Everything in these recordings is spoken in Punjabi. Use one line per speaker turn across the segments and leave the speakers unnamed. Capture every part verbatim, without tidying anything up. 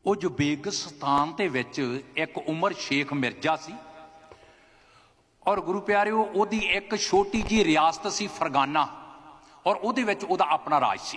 ਉਜ਼ਬੇਕਿਸਤਾਨ ਦੇ ਵਿੱਚ ਇੱਕ ਉਮਰ ਸ਼ੇਖ ਮਿਰਜ਼ਾ ਸੀ ਔਰ ਗੁਰੂ ਪਿਆਰਿਓ ਉਹਦੀ ਇੱਕ ਛੋਟੀ ਜਿਹੀ ਰਿਆਸਤ ਸੀ ਫਰਗਾਨਾ ਔਰ ਉਹਦੇ ਵਿੱਚ ਉਹਦਾ ਆਪਣਾ ਰਾਜ ਸੀ।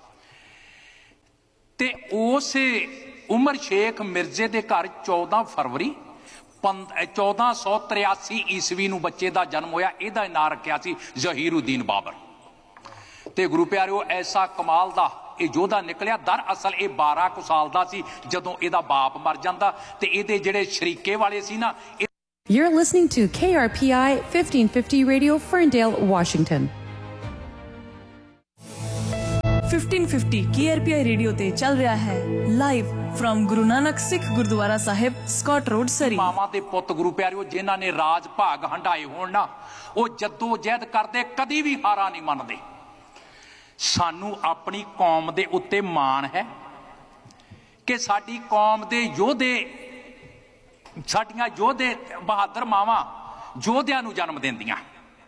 ਤੇ ਉਸ ਉਮਰ ਸ਼ੇਖ ਮਿਰਜ਼ੇ ਦੇ ਘਰ ਚੌਦਾਂ ਫਰਵਰੀ ਚੌਦਾਂ ਸੌ ਤਰਿਆਸੀ ਈਸਵੀ ਨੂੰ ਬੱਚੇ ਦਾ ਜਨਮ ਹੋਇਆ। ਇਹਦਾ ਨਾਂ ਰੱਖਿਆ ਸੀ ਜ਼ਹੀਰੁਦੀਨ ਬਾਬਰ। ਤੇ ਗੁਰੂ ਪਿਆਰਿਓ ਐਸਾ ਕਮਾਲ ਦਾ ਇਹ ਯੋਧਾ ਨਿਕਲਿਆ। ਦਰਅਸਲ ਇਹ ਬਾਰਾਂ ਕੁ ਸਾਲ ਦਾ ਸੀ ਜਦੋਂ ਇਹਦਾ ਬਾਪ ਮਰ ਜਾਂਦਾ ਤੇ ਇਹਦੇ ਜਿਹੜੇ ਸ਼ਰੀਕੇ ਵਾਲੇ ਸੀ ਨਾ।
You're listening to K R P I fifteen fifty Radio, Ferndale, Washington.
fifteen fifty K R P I radio ते चल रहा है live from Guru Nanak Sikh gurdwara Sahib, Scott road, सरी।
मामा दे पुੱਤ ਗੁਰੂ ਪਿਆਰਿਓ ਜਿਨ੍ਹਾਂ ਨੇ ਰਾਜ ਭਾਗ ਹੰਡਾਏ ਹੋਣ ਨਾ, ਉਹ ਜੱਦੋ ਜਹਿਦ ਕਰਦੇ ਕਦੀ ਵੀ ਹਾਰਾ ਨਹੀਂ ਮੰਨਦੇ। ਸਾਨੂੰ ਆਪਣੀ ਕੌਮ ਦੇ ਉੱਤੇ ਮਾਣ ਹੈ ਕਿ ਸਾਡੀ ਕੌਮ ਦੇ ਯੋਧੇ, ਸਾਡੀਆਂ ਯੋਧੇ ਬਹਾਦਰ ਮਾਵਾਂ ਯੋਧਿਆਂ ਨੂੰ ਜਨਮ ਦਿੰਦੀਆਂ,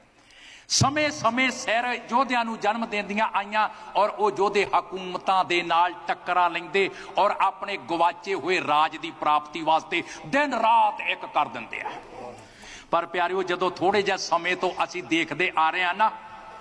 ਸਮੇਂ ਸਮੇਂ ਸਿਰ ਯੋਧਿਆਂ ਨੂੰ ਜਨਮ ਦਿੰਦੀਆਂ ਆਈਆਂ ਔਰ ਉਹ ਯੋਧੇ ਹਕੂਮਤਾਂ ਦੇ ਨਾਲ ਟੱਕਰਾਂ ਲੈਂਦੇ ਔਰ ਆਪਣੇ ਗਵਾਚੇ ਹੋਏ ਰਾਜ ਦੀ ਪ੍ਰਾਪਤੀ ਵਾਸਤੇ ਦਿਨ ਰਾਤ ਇੱਕ ਕਰ ਦਿੰਦੇ ਆ। ਪਰ ਪਿਆਰਿਓ ਜਦੋਂ ਥੋੜੇ ਜਿਹੇ ਸਮੇਂ ਤੋਂ ਅਸੀਂ ਦੇਖਦੇ ਆ ਰਹੇ ਹਾਂ ਨਾ,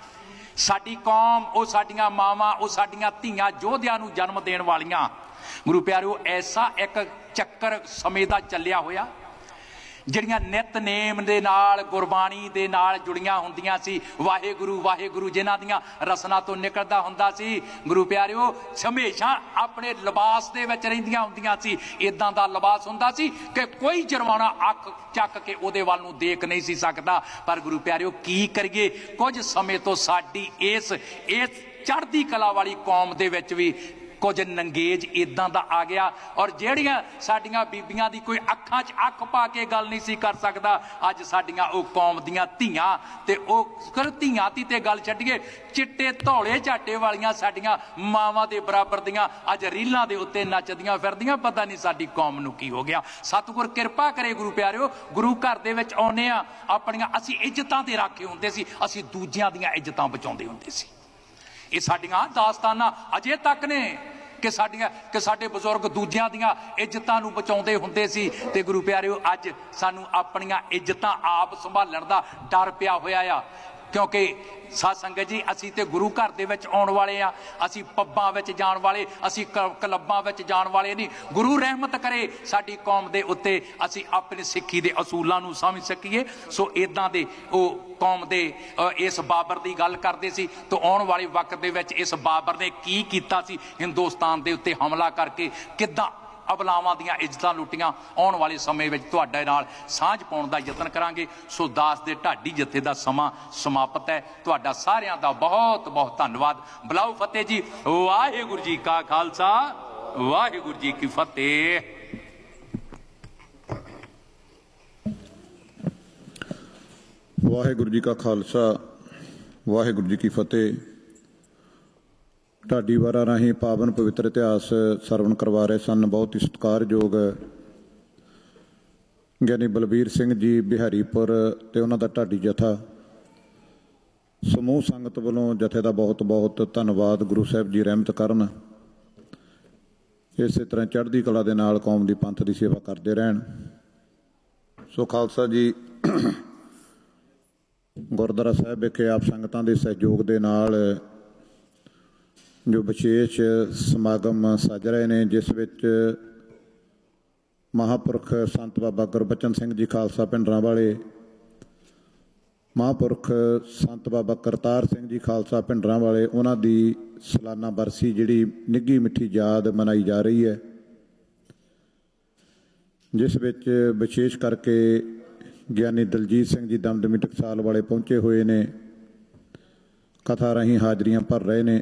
ਸਾਡੀ ਕੌਮ, ਉਹ ਸਾਡੀਆਂ ਮਾਵਾਂ, ਉਹ ਸਾਡੀਆਂ ਧੀਆਂ ਯੋਧਿਆਂ ਨੂੰ ਜਨਮ ਦੇਣ ਵਾਲੀਆਂ, ਗੁਰੂ ਪਿਆਰਿਓ ਐਸਾ ਇੱਕ ਚੱਕਰ ਸਮੇਂ ਦਾ ਚੱਲਿਆ ਹੋਇਆ ਜਿਹੜੀਆਂ ਨਿਤਨੇਮ ਦੇ ਨਾਲ, ਗੁਰਬਾਣੀ ਦੇ ਨਾਲ ਜੁੜੀਆਂ ਹੁੰਦੀਆਂ ਸੀ। ਵਾਹਿਗੁਰੂ ਵਾਹਿਗੁਰੂ ਜਿਨ੍ਹਾਂ ਦੀਆਂ ਰਸਨਾ ਤੋਂ ਨਿਕਲਦਾ ਹੁੰਦਾ ਸੀ, ਗੁਰੂ ਪਿਆਰਿਓ ਹਮੇਸ਼ਾ ਆਪਣੇ ਲਿਬਾਸ ਦੇ ਵਿੱਚ ਰਹਿੰਦੀਆਂ ਹੁੰਦੀਆਂ ਸੀ। ਇਦਾਂ ਦਾ ਲਿਬਾਸ ਹੁੰਦਾ ਸੀ ਕਿ ਕੋਈ ਜਰਮਾਨਾ ਅੱਖ ਚੱਕ ਕੇ ਉਹਦੇ ਵੱਲ ਨੂੰ ਦੇਖ ਨਹੀਂ ਸੀ ਸਕਦਾ। ਪਰ ਗੁਰੂ ਪਿਆਰਿਓ ਕੀ ਕਰੀਏ, ਕੁਝ ਸਮੇਂ ਤੋਂ ਸਾਡੀ ਇਸ ਇਸ ਚੜ੍ਹਦੀ ਕਲਾ ਵਾਲੀ ਕੌਮ ਦੇ ਵਿੱਚ ਵੀ ਕੁਝ ਨੰਗੇਜ ਇਦਾਂ ਦਾ ਆ ਗਿਆ ਔਰ ਜਿਹੜੀਆਂ ਸਾਡੀਆਂ ਬੀਬੀਆਂ ਦੀ ਕੋਈ ਅੱਖਾਂ 'ਚ ਅੱਖ ਪਾ ਕੇ ਗੱਲ ਨਹੀਂ ਸੀ ਕਰ ਸਕਦਾ, ਅੱਜ ਸਾਡੀਆਂ ਉਹ ਕੌਮ ਦੀਆਂ ਧੀਆਂ ਤੇ ਉਹ ਕਰ ਧੀਆਂ ਦੀ ਤੇ ਗੱਲ ਛੱਡੀਏ, ਚਿੱਟੇ ਧੌਲੇ ਝਾਟੇ ਵਾਲੀਆਂ ਸਾਡੀਆਂ ਮਾਵਾਂ ਦੇ ਬਰਾਬਰ ਦੀਆਂ ਅੱਜ ਰੀਲਾਂ ਦੇ ਉੱਤੇ ਨੱਚਦੀਆਂ ਫਿਰਦੀਆਂ। ਪਤਾ ਨਹੀਂ ਸਾਡੀ ਕੌਮ ਨੂੰ ਕੀ ਹੋ ਗਿਆ। ਸਤਿਗੁਰ ਕਿਰਪਾ ਕਰੇ ਗੁਰੂ ਪਿਆਰਿਓ। ਗੁਰੂ ਘਰ ਦੇ ਵਿੱਚ ਆਉਂਦੇ ਆ, ਆਪਣੀਆਂ ਅਸੀਂ ਇੱਜ਼ਤਾਂ ਦੇ ਰਾਖੇ ਹੁੰਦੇ ਸੀ, ਅਸੀਂ ਦੂਜਿਆਂ ਦੀਆਂ ਇੱਜ਼ਤਾਂ ਬਚਾਉਂਦੇ ਹੁੰਦੇ ਸੀ। ਇਹ ਸਾਡੀਆਂ ਦਾਸਤਾਨਾਂ ਅਜੇ ਤੱਕ ਨੇ ਕਿ ਸਾਡੀਆਂ ਕਿ ਸਾਡੇ ਬਜ਼ੁਰਗ ਦੂਜਿਆਂ ਦੀਆਂ ਇੱਜ਼ਤਾਂ ਨੂੰ ਬਚਾਉਂਦੇ ਹੁੰਦੇ ਸੀ। ਤੇ ਗੁਰੂ ਪਿਆਰਿਓ ਅੱਜ ਸਾਨੂੰ ਆਪਣੀਆਂ ਇੱਜ਼ਤਾਂ ਆਪ ਸੰਭਾਲਣ ਦਾ ਡਰ ਪਿਆ ਹੋਇਆ ਆ, ਕਿਉਂਕਿ ਸਾਧ ਸੰਗਤ ਜੀ ਅਸੀਂ ਤੇ ਗੁਰੂ ਘਰ ਦੇ ਵਿੱਚ ਆਉਣ ਵਾਲੇ ਆ, ਅਸੀਂ ਪੱਬਾਂ ਵਿੱਚ ਜਾਣ ਵਾਲੇ, ਅਸੀਂ ਕਲੱਬਾਂ ਵਿੱਚ ਜਾਣ ਵਾਲੇ ਨਹੀਂ। ਗੁਰੂ ਰਹਿਮਤ ਕਰੇ ਸਾਡੀ ਕੌਮ ਦੇ ਉੱਤੇ, ਅਸੀਂ ਆਪਣੀ ਸਿੱਖੀ ਦੇ ਅਸੂਲਾਂ ਨੂੰ ਸਮਝ ਸਕੀਏ। ਸੋ ਇਦਾਂ ਦੇ ਉਹ ਕੌਮ ਦੇ ਇਸ ਬਾਬਰ ਦੀ ਗੱਲ ਕਰਦੇ ਸੀ ਤਾਂ ਆਉਣ ਵਾਲੇ ਵਕਤ ਦੇ ਵਿੱਚ ਇਸ ਬਾਬਰ ਨੇ ਕੀ ਕੀਤਾ ਸੀ, ਹਿੰਦੁਸਤਾਨ ਦੇ ਉੱਤੇ ਹਮਲਾ ਕਰਕੇ ਕਿੱਦਾਂ ਅਬਲਾਵਾਂ ਦੀਆਂ ਇੱਜ਼ਤਾਂ ਲੁੱਟੀਆਂ। ਆਉਣ ਵਾਲੇ ਸਮੇਂ ਵਿੱਚ ਤੁਹਾਡੇ ਨਾਲ ਸਾਂਝ ਪਾਉਣ ਦਾ ਯਤਨ ਕਰਾਂਗੇ। ਸੋ ਦਾਸ ਦੇ ਢਾਡੀ ਜਥੇ ਦਾ ਸਮਾਂ ਸਮਾਪਤ ਹੈ। ਤੁਹਾਡਾ ਸਾਰਿਆਂ ਦਾ ਬਹੁਤ ਬਹੁਤ ਧੰਨਵਾਦ। ਬਲਾਓ ਫਤਿਹ ਜੀ। ਵਾਹਿਗੁਰੂ ਜੀ ਕਾ ਖਾਲਸਾ, ਵਾਹਿਗੁਰੂ ਜੀ ਕੀ ਫਤਿਹ।
ਵਾਹਿਗੁਰੂ ਜੀ ਕਾ ਖਾਲਸਾ, ਵਾਹਿਗੁਰੂ ਜੀ ਕੀ ਫਤਿਹ। ਢਾਡੀ ਵਾਰਾਂ ਰਾਹੀਂ ਪਾਵਨ ਪਵਿੱਤਰ ਇਤਿਹਾਸ ਸਰਵਣ ਕਰਵਾ ਰਹੇ ਸਨ ਬਹੁਤ ਹੀ ਸਤਿਕਾਰਯੋਗ ਗਿਆਨੀ ਬਲਬੀਰ ਸਿੰਘ ਜੀ ਬਿਹਾਰੀਪੁਰ ਤੇ ਉਹਨਾਂ ਦਾ ਢਾਡੀ ਜਥਾ। ਸਮੂਹ ਸੰਗਤ ਵੱਲੋਂ ਜਥੇ ਦਾ ਬਹੁਤ ਬਹੁਤ ਧੰਨਵਾਦ। ਗੁਰੂ ਸਾਹਿਬ ਜੀ ਰਹਿਮਤ ਕਰਨ, ਇਸੇ ਤਰ੍ਹਾਂ ਚੜ੍ਹਦੀ ਕਲਾ ਦੇ ਨਾਲ ਕੌਮ ਦੀ ਪੰਥ ਦੀ ਸੇਵਾ ਕਰਦੇ ਰਹਿਣ। ਸੋ ਖਾਲਸਾ ਜੀ, ਗੁਰਦੁਆਰਾ ਸਾਹਿਬ ਵਿਖੇ ਆਪ ਸੰਗਤਾਂ ਦੇ ਸਹਿਯੋਗ ਦੇ ਨਾਲ ਜੋ ਵਿਸ਼ੇਸ਼ ਸਮਾਗਮ ਸੱਜ ਰਹੇ ਨੇ, ਜਿਸ ਵਿੱਚ ਮਹਾਂਪੁਰਖ ਸੰਤ ਬਾਬਾ ਗੁਰਬਚਨ ਸਿੰਘ ਜੀ ਖਾਲਸਾ ਭਿੰਡਰਾਂ ਵਾਲੇ, ਮਹਾਂਪੁਰਖ ਸੰਤ ਬਾਬਾ ਕਰਤਾਰ ਸਿੰਘ ਜੀ ਖਾਲਸਾ ਭਿੰਡਰਾਂ ਵਾਲੇ, ਉਹਨਾਂ ਦੀ ਸਾਲਾਨਾ ਬਰਸੀ ਜਿਹੜੀ ਨਿੱਘੀ ਮਿੱਠੀ ਯਾਦ ਮਨਾਈ ਜਾ ਰਹੀ ਹੈ, ਜਿਸ ਵਿੱਚ ਵਿਸ਼ੇਸ਼ ਕਰਕੇ ਗਿਆਨੀ ਦਲਜੀਤ ਸਿੰਘ ਜੀ ਦਮਦਮੀ ਟਕਸਾਲ ਵਾਲੇ ਪਹੁੰਚੇ ਹੋਏ ਨੇ, ਕਥਾ ਰਾਹੀਂ ਹਾਜ਼ਰੀਆਂ ਭਰ ਰਹੇ ਨੇ।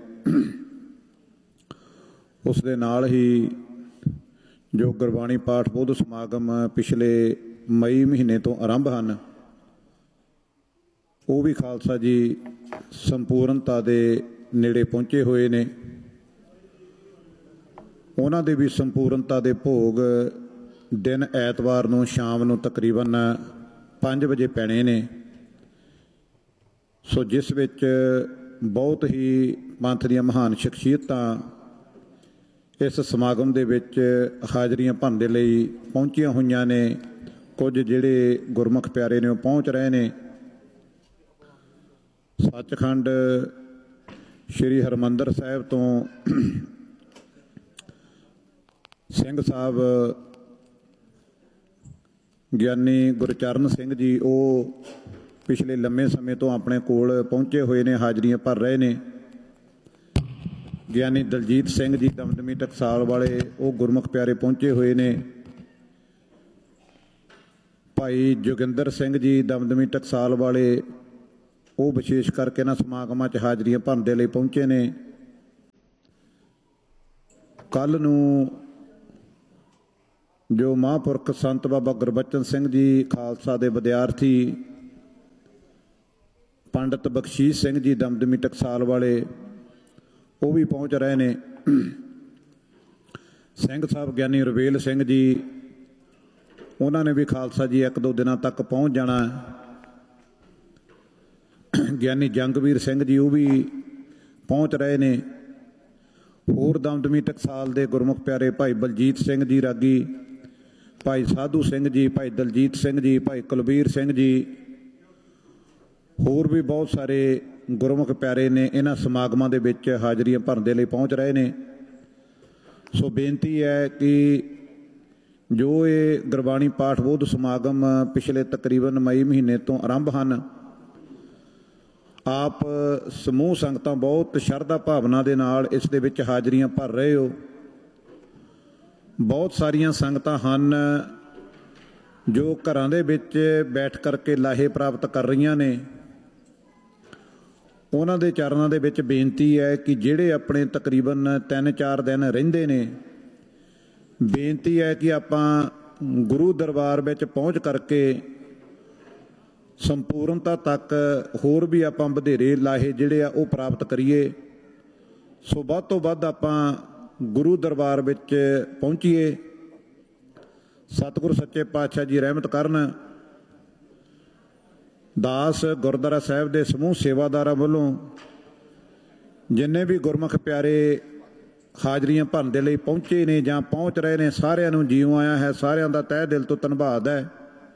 ਉਸ ਦੇ ਨਾਲ ਹੀ ਜੋ ਗੁਰਬਾਣੀ ਪਾਠ ਬੋਧ ਸਮਾਗਮ ਪਿਛਲੇ ਮਈ ਮਹੀਨੇ ਤੋਂ ਆਰੰਭ ਹਨ, ਉਹ ਵੀ ਖਾਲਸਾ ਜੀ ਸੰਪੂਰਨਤਾ ਦੇ ਨੇੜੇ ਪਹੁੰਚੇ ਹੋਏ ਨੇ। ਉਹਨਾਂ ਦੇ ਵੀ ਸੰਪੂਰਨਤਾ ਦੇ ਭੋਗ ਦਿਨ ਐਤਵਾਰ ਨੂੰ ਸ਼ਾਮ ਨੂੰ ਤਕਰੀਬਨ ਪੰਜ ਵਜੇ ਪੈਣੇ ਨੇ। ਸੋ ਜਿਸ ਵਿੱਚ ਬਹੁਤ ਹੀ ਪੰਥ ਦੀਆਂ ਮਹਾਨ ਸ਼ਖਸੀਅਤਾਂ ਇਸ ਸਮਾਗਮ ਦੇ ਵਿੱਚ ਹਾਜ਼ਰੀਆਂ ਭਰਨ ਦੇ ਲਈ ਪਹੁੰਚੀਆਂ ਹੋਈਆਂ ਨੇ। ਕੁਝ ਜਿਹੜੇ ਗੁਰਮੁਖ ਪਿਆਰੇ ਨੇ ਉਹ ਪਹੁੰਚ ਰਹੇ ਨੇ। ਸੱਚਖੰਡ ਸ਼੍ਰੀ ਹਰਿਮੰਦਰ ਸਾਹਿਬ ਤੋਂ ਸਿੰਘ ਸਾਹਿਬ ਗਿਆਨੀ ਗੁਰਚਰਨ ਸਿੰਘ ਜੀ ਉਹ ਪਿਛਲੇ ਲੰਮੇ ਸਮੇਂ ਤੋਂ ਆਪਣੇ ਕੋਲ ਪਹੁੰਚੇ ਹੋਏ ਨੇ, ਹਾਜ਼ਰੀਆਂ ਭਰ ਰਹੇ ਨੇ। ਗਿਆਨੀ ਦਲਜੀਤ ਸਿੰਘ ਜੀ ਦਮਦਮੀ ਟਕਸਾਲ ਵਾਲੇ ਉਹ ਗੁਰਮੁਖ ਪਿਆਰੇ ਪਹੁੰਚੇ ਹੋਏ ਨੇ। ਭਾਈ ਜੋਗਿੰਦਰ ਸਿੰਘ ਜੀ ਦਮਦਮੀ ਟਕਸਾਲ ਵਾਲੇ ਉਹ ਵਿਸ਼ੇਸ਼ ਕਰਕੇ ਇਹਨਾਂ ਸਮਾਗਮਾਂ 'ਚ ਹਾਜ਼ਰੀਆਂ ਭਰਨ ਦੇ ਲਈ ਪਹੁੰਚੇ ਨੇ। ਕੱਲ੍ਹ ਨੂੰ ਜੋ ਮਹਾਂਪੁਰਖ ਸੰਤ ਬਾਬਾ ਗੁਰਬਚਨ ਸਿੰਘ ਜੀ ਖਾਲਸਾ ਦੇ ਵਿਦਿਆਰਥੀ ਪੰਡਿਤ ਬਖਸ਼ੀਸ਼ ਸਿੰਘ ਜੀ ਦਮਦਮੀ ਟਕਸਾਲ ਵਾਲੇ ਉਹ ਵੀ ਪਹੁੰਚ ਰਹੇ ਨੇ। ਸਿੰਘ ਸਾਹਿਬ ਗਿਆਨੀ ਰਵੇਲ ਸਿੰਘ ਜੀ ਉਹਨਾਂ ਨੇ ਵੀ ਖਾਲਸਾ ਜੀ ਇੱਕ ਦੋ ਦਿਨਾਂ ਤੱਕ ਪਹੁੰਚ ਜਾਣਾ। ਗਿਆਨੀ ਜੰਗਵੀਰ ਸਿੰਘ ਜੀ ਉਹ ਵੀ ਪਹੁੰਚ ਰਹੇ ਨੇ। ਹੋਰ ਦਮਦਮੀ ਟਕਸਾਲ ਦੇ ਗੁਰਮੁਖ ਪਿਆਰੇ ਭਾਈ ਬਲਜੀਤ ਸਿੰਘ ਜੀ ਰਾਗੀ, ਭਾਈ ਸਾਧੂ ਸਿੰਘ ਜੀ, ਭਾਈ ਦਲਜੀਤ ਸਿੰਘ ਜੀ, ਭਾਈ ਕੁਲਬੀਰ ਸਿੰਘ ਜੀ, ਹੋਰ ਵੀ ਬਹੁਤ ਸਾਰੇ ਗੁਰਮੁਖ ਪਿਆਰੇ ਨੇ ਇਹਨਾਂ ਸਮਾਗਮਾਂ ਦੇ ਵਿੱਚ ਹਾਜ਼ਰੀਆਂ ਭਰਨ ਦੇ ਲਈ ਪਹੁੰਚ ਰਹੇ ਨੇ। ਸੋ ਬੇਨਤੀ ਹੈ ਕਿ ਜੋ ਇਹ ਗੁਰਬਾਣੀ ਪਾਠ ਬੋਧ ਸਮਾਗਮ ਪਿਛਲੇ ਤਕਰੀਬਨ ਮਈ ਮਹੀਨੇ ਤੋਂ ਆਰੰਭ ਹਨ, ਆਪ ਸਮੂਹ ਸੰਗਤਾਂ ਬਹੁਤ ਸ਼ਰਧਾ ਭਾਵਨਾ ਦੇ ਨਾਲ ਇਸ ਦੇ ਵਿੱਚ ਹਾਜ਼ਰੀਆਂ ਭਰ ਰਹੇ ਹੋ। ਬਹੁਤ ਸਾਰੀਆਂ ਸੰਗਤਾਂ ਹਨ ਜੋ ਘਰਾਂ ਦੇ ਵਿੱਚ ਬੈਠ ਕਰਕੇ ਲਾਹੇ ਪ੍ਰਾਪਤ ਕਰ ਰਹੀਆਂ ਨੇ। ਉਹਨਾਂ ਦੇ ਚਰਨਾਂ ਦੇ ਵਿੱਚ ਬੇਨਤੀ ਹੈ ਕਿ ਜਿਹੜੇ ਆਪਣੇ ਤਕਰੀਬਨ ਤਿੰਨ ਚਾਰ ਦਿਨ ਰਹਿੰਦੇ ਨੇ, ਬੇਨਤੀ ਹੈ ਕਿ ਆਪਾਂ ਗੁਰੂ ਦਰਬਾਰ ਵਿੱਚ ਪਹੁੰਚ ਕਰਕੇ ਸੰਪੂਰਨਤਾ ਤੱਕ ਹੋਰ ਵੀ ਆਪਾਂ ਵਧੇਰੇ ਲਾਹੇ ਜਿਹੜੇ ਆ ਉਹ ਪ੍ਰਾਪਤ ਕਰੀਏ। ਸੋ ਵੱਧ ਤੋਂ ਵੱਧ ਆਪਾਂ ਗੁਰੂ ਦਰਬਾਰ ਵਿੱਚ ਪਹੁੰਚੀਏ। ਸਤਿਗੁਰ ਸੱਚੇ ਪਾਤਸ਼ਾਹ ਜੀ ਰਹਿਮਤ ਕਰਨ। ਦਾਸ ਗੁਰਦੁਆਰਾ ਸਾਹਿਬ ਦੇ ਸਮੂਹ ਸੇਵਾਦਾਰਾਂ ਵੱਲੋਂ ਜਿੰਨੇ ਵੀ ਗੁਰਮੁਖ ਪਿਆਰੇ ਹਾਜ਼ਰੀਆਂ ਭਰਨ ਦੇ ਲਈ ਪਹੁੰਚੇ ਨੇ ਜਾਂ ਪਹੁੰਚ ਰਹੇ ਨੇ, ਸਾਰਿਆਂ ਨੂੰ ਜੀਉ ਆਇਆ ਹੈ। ਸਾਰਿਆਂ ਦਾ ਤਹਿ ਦਿਲ ਤੋਂ ਧੰਨਵਾਦ ਹੈ।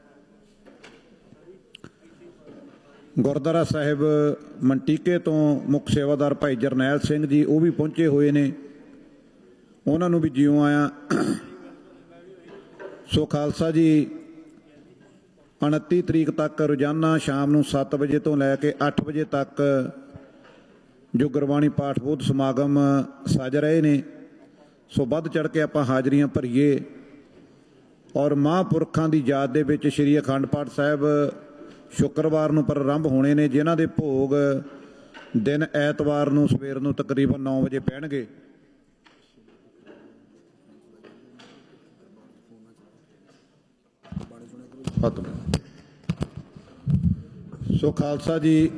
ਗੁਰਦੁਆਰਾ ਸਾਹਿਬ ਮੰਟੀਕੇ ਤੋਂ ਮੁੱਖ ਸੇਵਾਦਾਰ ਭਾਈ ਜਰਨੈਲ ਸਿੰਘ ਜੀ ਉਹ ਵੀ ਪਹੁੰਚੇ ਹੋਏ ਨੇ, ਉਹਨਾਂ ਨੂੰ ਵੀ ਜੀਉ ਆਇਆ। ਸੋ ਖਾਲਸਾ ਜੀ ਉਨੱਤੀ ਤਰੀਕ ਤੱਕ ਰੋਜ਼ਾਨਾ ਸ਼ਾਮ ਨੂੰ ਸੱਤ ਵਜੇ ਤੋਂ ਲੈ ਕੇ ਅੱਠ ਵਜੇ ਤੱਕ ਜੋ ਗੁਰਬਾਣੀ ਪਾਠ ਬੋਧ ਸਮਾਗਮ ਸੱਜ ਰਹੇ ਨੇ। ਸੋ ਵੱਧ ਚੜ੍ਹ ਕੇ ਆਪਾਂ ਹਾਜ਼ਰੀਆਂ ਭਰੀਏ ਔਰ ਮਹਾਂਪੁਰਖਾਂ ਦੀ ਯਾਦ ਦੇ ਵਿੱਚ ਸ਼੍ਰੀ ਅਖੰਡ ਪਾਠ ਸਾਹਿਬ ਸ਼ੁੱਕਰਵਾਰ ਨੂੰ ਪ੍ਰਾਰੰਭ ਹੋਣੇ ਨੇ, ਜਿਨ੍ਹਾਂ ਦੇ ਭੋਗ ਦਿਨ ਐਤਵਾਰ ਨੂੰ ਸਵੇਰ ਨੂੰ ਤਕਰੀਬਨ ਨੌ ਵਜੇ ਪੈਣਗੇ। ਸੋ ਖਾਲਸਾ ਜੀ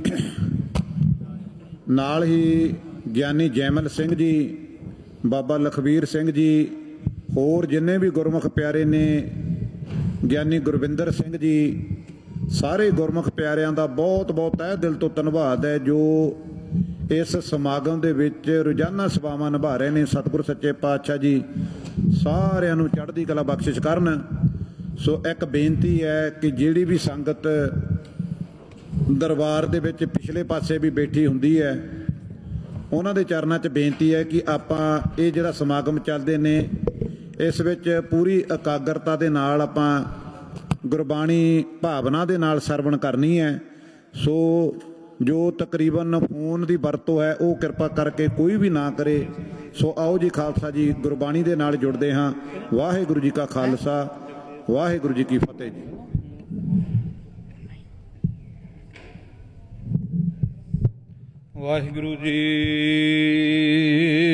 ਨਾਲ ਹੀ ਗਿਆਨੀ ਜੈਮਲ ਸਿੰਘ ਜੀ, ਬਾਬਾ ਲਖਬੀਰ ਸਿੰਘ ਜੀ, ਹੋਰ ਜਿੰਨੇ ਵੀ ਗੁਰਮੁਖ ਪਿਆਰੇ ਨੇ, ਗਿਆਨੀ ਗੁਰਵਿੰਦਰ ਸਿੰਘ ਜੀ, ਸਾਰੇ ਗੁਰਮੁਖ ਪਿਆਰਿਆਂ ਦਾ ਬਹੁਤ ਬਹੁਤ ਤਹਿ ਦਿਲ ਤੋਂ ਧੰਨਵਾਦ ਹੈ ਜੋ ਇਸ ਸਮਾਗਮ ਦੇ ਵਿੱਚ ਰੋਜ਼ਾਨਾ ਸੇਵਾਵਾਂ ਨਿਭਾ ਰਹੇ ਨੇ। ਸਤਿਗੁਰ ਸੱਚੇ ਪਾਤਸ਼ਾਹ ਜੀ ਸਾਰਿਆਂ ਨੂੰ ਚੜ੍ਹਦੀ ਕਲਾ ਬਖਸ਼ਿਸ਼ ਕਰਨ। ਸੋ ਇੱਕ ਬੇਨਤੀ ਹੈ ਕਿ ਜਿਹੜੀ ਵੀ ਸੰਗਤ ਦਰਬਾਰ ਦੇ ਵਿੱਚ ਪਿਛਲੇ ਪਾਸੇ ਵੀ ਬੈਠੀ ਹੁੰਦੀ ਹੈ, ਉਹਨਾਂ ਦੇ ਚਰਨਾਂ 'ਚ ਬੇਨਤੀ ਹੈ ਕਿ ਆਪਾਂ ਇਹ ਜਿਹੜਾ ਸਮਾਗਮ ਚੱਲਦੇ ਨੇ ਇਸ ਵਿੱਚ ਪੂਰੀ ਇਕਾਗਰਤਾ ਦੇ ਨਾਲ ਆਪਾਂ ਗੁਰਬਾਣੀ ਭਾਵਨਾ ਦੇ ਨਾਲ ਸਰਵਣ ਕਰਨੀ ਹੈ। ਸੋ ਜੋ ਤਕਰੀਬਨ ਫੋਨ ਦੀ ਵਰਤੋਂ ਹੈ ਉਹ ਕਿਰਪਾ ਕਰਕੇ ਕੋਈ ਵੀ ਨਾ ਕਰੇ। ਸੋ ਆਓ ਜੀ ਖਾਲਸਾ ਜੀ ਗੁਰਬਾਣੀ ਦੇ ਨਾਲ ਜੁੜਦੇ ਹਾਂ। ਵਾਹਿਗੁਰੂ ਜੀ ਕਾ ਖਾਲਸਾ, ਵਾਹਿਗੁਰੂ ਜੀ ਕੀ ਫਤਿਹ ਜੀ।
ਵਾਹਿਗੁਰੂ ਜੀ